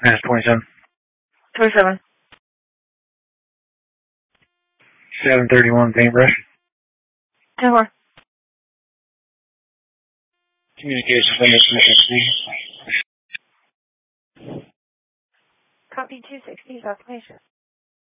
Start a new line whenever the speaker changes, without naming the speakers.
Mass 27.
27.
731 paintbrush.
10-4.
Communications layer 260.
Copy 260, destination.